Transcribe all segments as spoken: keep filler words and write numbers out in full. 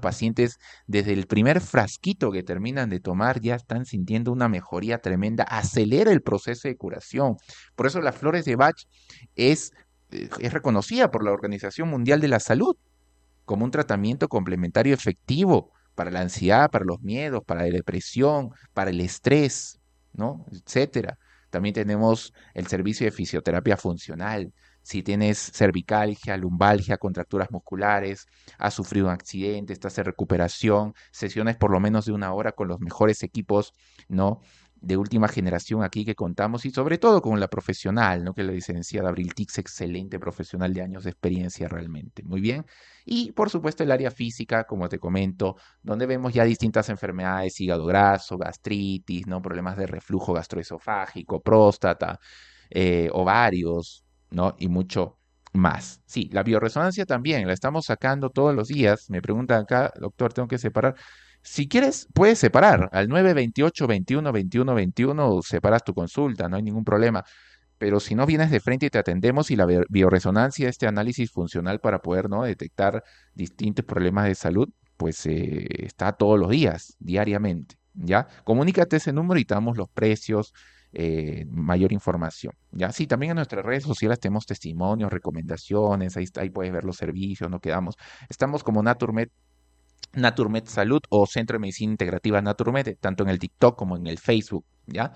pacientes desde el primer frasquito que terminan de tomar ya están sintiendo una mejoría tremenda, acelera el proceso de curación. Por eso las flores de Bach es, eh, es reconocida por la Organización Mundial de la Salud como un tratamiento complementario efectivo para la ansiedad, para los miedos, para la depresión, para el estrés, ¿no? Etcétera. También tenemos el servicio de fisioterapia funcional. Si tienes cervicalgia, lumbalgia, contracturas musculares, has sufrido un accidente, estás en recuperación, sesiones por lo menos de una hora con los mejores equipos, ¿no? De última generación aquí que contamos y sobre todo con la profesional, ¿no? Que es la licenciada Abril Tix, excelente profesional de años de experiencia realmente. Muy bien. Y por supuesto el área física, como te comento, donde vemos ya distintas enfermedades, hígado graso, gastritis, ¿no? Problemas de reflujo gastroesofágico, próstata, eh, ovarios, ¿no? Y mucho más. Sí, la bioresonancia también, la estamos sacando todos los días. Me preguntan acá, doctor, tengo que separar. Si quieres, puedes separar al nueve veintiocho, veintiuno, veintiuno, veintiuno, separas tu consulta, no hay ningún problema. Pero si no vienes de frente y te atendemos y la bio- bioresonancia, este análisis funcional para poder, ¿no? detectar distintos problemas de salud, pues eh, está todos los días, diariamente, ¿ya? Comunícate ese número y te damos los precios, eh, mayor información, ¿ya? Sí, también en nuestras redes sociales tenemos testimonios, recomendaciones, ahí, está- ahí puedes ver los servicios, no quedamos. Estamos como Naturmed, Naturmed Salud o Centro de Medicina Integrativa Naturmed, tanto en el TikTok como en el Facebook, ¿ya?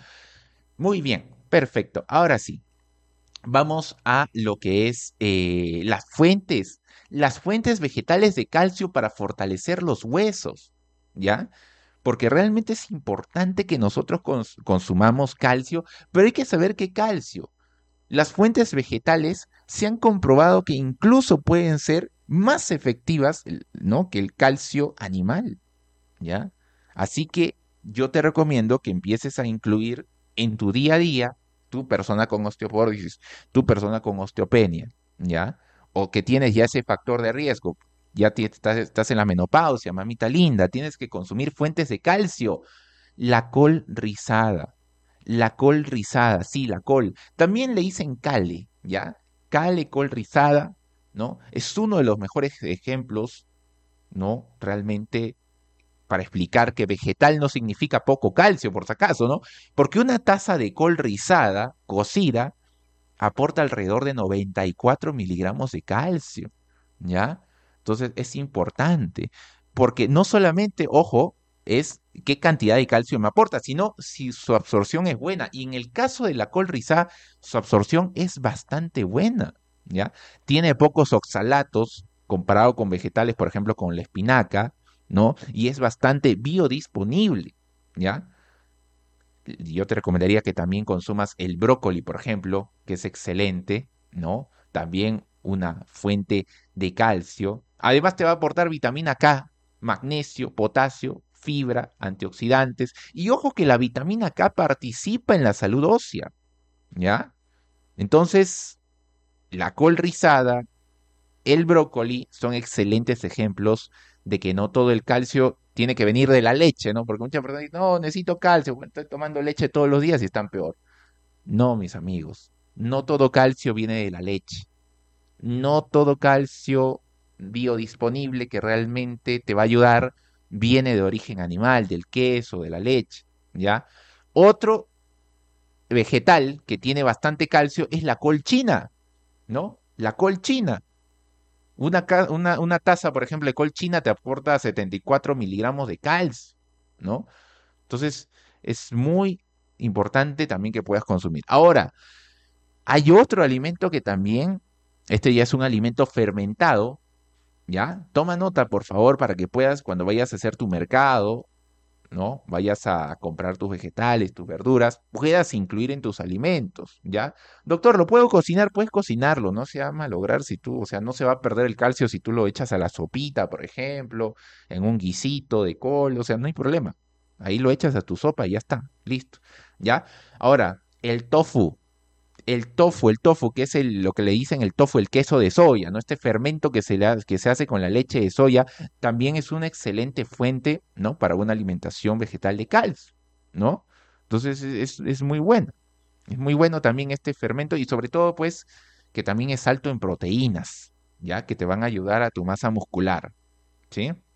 Muy bien, perfecto. Ahora sí, vamos a lo que es eh, las fuentes, las fuentes vegetales de calcio para fortalecer los huesos, ¿ya? Porque realmente es importante que nosotros cons- consumamos calcio, pero hay que saber qué calcio. Las fuentes vegetales se han comprobado que incluso pueden ser más efectivas, el- ¿no? que el calcio animal, ¿ya? Así que yo te recomiendo que empieces a incluir en tu día a día, tu persona con osteoporosis, tu persona con osteopenia, ¿ya? O que tienes ya ese factor de riesgo, ya ti- estás, estás en la menopausia, mamita linda, tienes que consumir fuentes de calcio. La col rizada, la col rizada, sí, la col. También le dicen cale, ¿ya? Cale, col rizada, ¿no? Es uno de los mejores ejemplos, ¿no? Realmente para explicar que vegetal no significa poco calcio, por si acaso, ¿no? Porque una taza de col rizada, cocida, aporta alrededor de noventa y cuatro miligramos de calcio, ¿ya? Entonces es importante, porque no solamente, ojo, es qué cantidad de calcio me aporta, sino si su absorción es buena. Y en el caso de la col rizada, su absorción es bastante buena, ¿ya? Tiene pocos oxalatos comparado con vegetales, por ejemplo, con la espinaca, ¿no? Y es bastante biodisponible, ¿ya? Yo te recomendaría que también consumas el brócoli, por ejemplo, que es excelente, ¿no? También una fuente de calcio. Además te va a aportar vitamina K, magnesio, potasio, fibra, antioxidantes. Y ojo que la vitamina K participa en la salud ósea, ¿ya? Entonces, la col rizada, el brócoli son excelentes ejemplos de que no todo el calcio tiene que venir de la leche, ¿no? Porque muchas personas dicen, no, necesito calcio, bueno, estoy tomando leche todos los días y están peor. No, mis amigos, no todo calcio viene de la leche. No todo calcio biodisponible que realmente te va a ayudar viene de origen animal, del queso, de la leche, ¿ya? Otro vegetal que tiene bastante calcio es la col china, ¿no? La col china. Una, ca- una, una taza, por ejemplo, de col china te aporta setenta y cuatro miligramos de calcio, ¿no? Entonces, es muy importante también que puedas consumir. Ahora, hay otro alimento que también, este ya es un alimento fermentado, ¿ya? Toma nota, por favor, para que puedas, cuando vayas a hacer tu mercado, ¿no? Vayas a comprar tus vegetales, tus verduras, puedas incluir en tus alimentos, ¿ya? Doctor, ¿lo puedo cocinar? Puedes cocinarlo, no se va a malograr si tú, o sea, no se va a perder el calcio si tú lo echas a la sopita, por ejemplo, en un guisito de col, o sea, no hay problema. Ahí lo echas a tu sopa y ya está, listo, ¿ya? Ahora, el tofu. El tofu, el tofu, que es el, lo que le dicen el tofu, el queso de soya, ¿no? Este fermento que se, le ha- que se hace con la leche de soya, también es una excelente fuente, ¿no? Para una alimentación vegetal de calcio, ¿no? Entonces es, es muy bueno. Es muy bueno también este fermento y sobre todo, pues, que también es alto en proteínas, ¿ya? Que te van a ayudar a tu masa muscular, ¿sí?